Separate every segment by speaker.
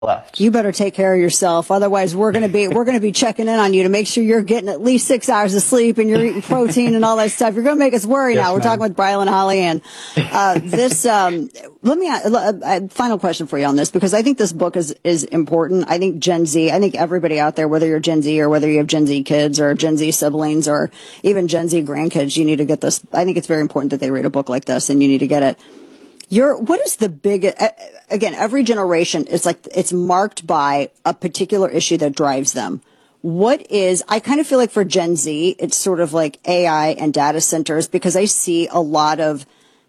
Speaker 1: left.
Speaker 2: You better take care of yourself. Otherwise, we're going to be checking in on you to make sure you're getting at least 6 hours of sleep and you're eating protein and all that stuff. You're going to make us worry now. We're talking with Brylan Holly, and let me ask, final question for you on this, because I think this book is important. I think Gen Z, I think everybody out there, whether you're Gen Z or whether you have Gen Z kids or Gen Z siblings or even Gen Z grandkids, you need to get this. I think it's very important that they read a book like this, and you need to get it. What is the big, again, every generation is like, it's marked by a particular issue that drives them. I kind of feel like for Gen Z, it's sort of like AI and data centers, because I see a lot of,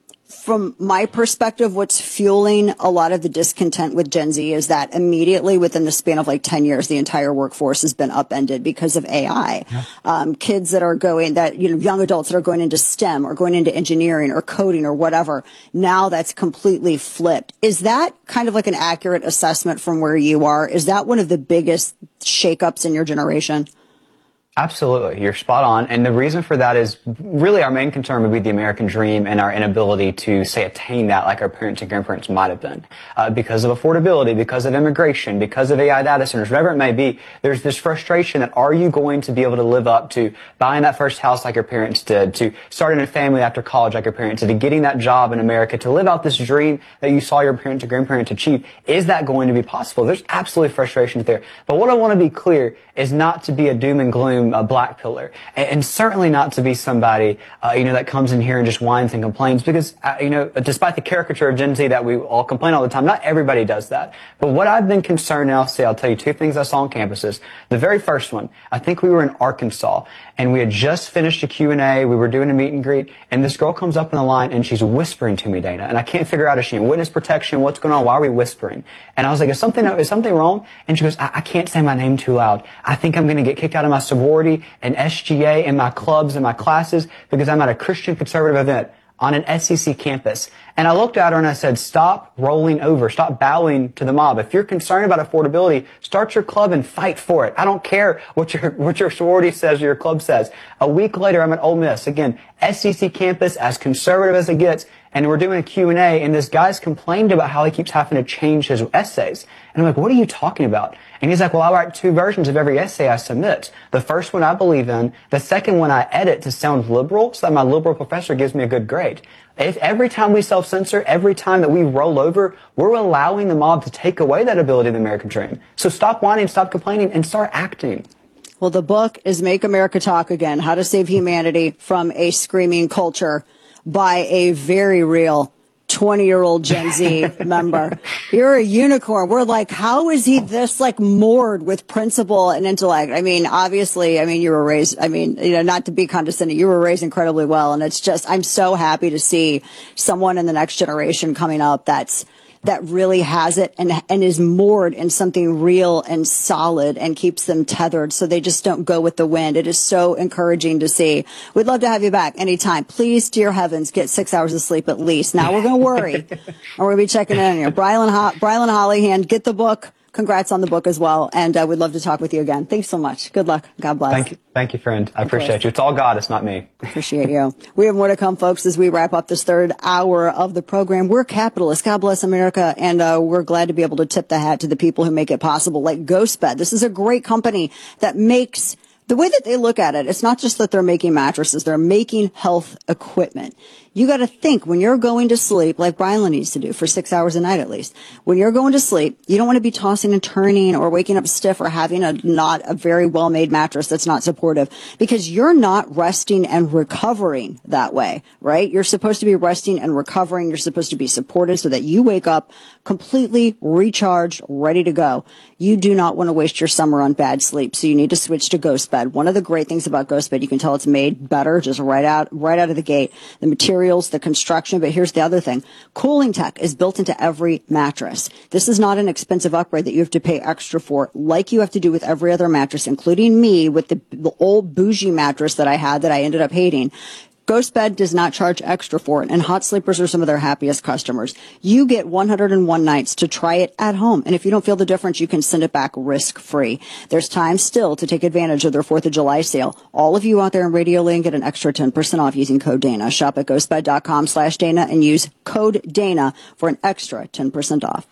Speaker 2: from my perspective, what's fueling a lot of the discontent with Gen Z is that immediately within the span of like 10 years, the entire workforce has been upended because of AI. Yeah. Kids that are young adults that are going into STEM or going into engineering or coding or whatever, now that's completely flipped. Is that kind of like an accurate assessment from where you are? Is that one of the biggest shakeups in your generation?
Speaker 1: Absolutely. You're spot on. And the reason for that is really our main concern would be the American dream and our inability to, say, attain that like our parents and grandparents might have been. Because of affordability, because of immigration, because of AI data centers, whatever it may be, there's this frustration that are you going to be able to live up to buying that first house like your parents did, to starting a family after college like your parents did, to getting that job in America, to live out this dream that you saw your parents and grandparents achieve? Is that going to be possible? There's absolutely frustration there. But what I want to be clear is not to be a doom and gloom a black pillar, and certainly not to be somebody, that comes in here and just whines and complains, because, despite the caricature of Gen Z that we all complain all the time, not everybody does that. But what I've been concerned, and I'll tell you two things I saw on campuses. The very first one, I think we were in Arkansas, and we had just finished a Q&A, we were doing a meet and greet, and this girl comes up in the line, and she's whispering to me, Dana, and I can't figure out, is she in witness protection, what's going on, why are we whispering? And I was like, is something wrong? And she goes, I can't say my name too loud. I think I'm going to get kicked out of my sorority and SGA and my clubs and my classes because I'm at a Christian conservative event on an SEC campus. And I looked at her and I said, stop rolling over. Stop bowing to the mob. If you're concerned about affordability, start your club and fight for it. I don't care what your sorority says or your club says. A week later, I'm at Ole Miss. Again, SEC campus, as conservative as it gets. And we're doing a Q&A, and this guy's complained about how he keeps having to change his essays. And I'm like, what are you talking about? And he's like, well, I write 2 versions of every essay I submit. The first one I believe in. The second one I edit to sound liberal so that my liberal professor gives me a good grade. If every time we self-censor, every time that we roll over, we're allowing the mob to take away that ability of the American dream. So stop whining, stop complaining, and start acting.
Speaker 2: Well, the book is Make America Talk Again, How to Save Humanity from a Screaming Culture, by a very real 20-year-old Gen Z member. You're a unicorn. We're like, how is he this moored with principle and intellect? I mean, obviously, you were raised, not to be condescending, you were raised incredibly well. And it's just, I'm so happy to see someone in the next generation coming up that really has it and is moored in something real and solid and keeps them tethered so they just don't go with the wind. It is so encouraging to see. We'd love to have you back anytime. Please, dear heavens, get 6 hours of sleep at least. Now we're going to worry. And we're going to be checking in on you. Brylan Hollyhand, get the book. Congrats on the book as well. And we'd love to talk with you again. Thanks so much. Good luck. God bless.
Speaker 1: Thank you, friend. I appreciate you. It's all God. It's not me.
Speaker 2: Appreciate you. We have more to come, folks, as we wrap up this third hour of the program. We're capitalists. God bless America. And we're glad to be able to tip the hat to the people who make it possible, like GhostBed. This is a great company that makes the way that they look at it. It's not just that they're making mattresses. They're making health equipment. You got to think when you're going to sleep, like Brylan needs to do for 6 hours a night at least. When you're going to sleep, you don't want to be tossing and turning or waking up stiff or having not a very well-made mattress that's not supportive, because you're not resting and recovering that way, right? You're supposed to be resting and recovering. You're supposed to be supported so that you wake up completely recharged, ready to go. You do not want to waste your summer on bad sleep, so you need to switch to GhostBed. One of the great things about GhostBed, you can tell it's made better just right out of the gate. The materials, the construction, but here's the other thing. Cooling tech is built into every mattress. This is not an expensive upgrade that you have to pay extra for, like you have to do with every other mattress, including me with the old bougie mattress that I had that I ended up hating. GhostBed does not charge extra for it, and hot sleepers are some of their happiest customers. You get 101 nights to try it at home, and if you don't feel the difference, you can send it back risk-free. There's time still to take advantage of their 4th of July sale. All of you out there in Radio Land get an extra 10% off using code Dana. Shop at ghostbed.com/Dana and use code Dana for an extra 10% off.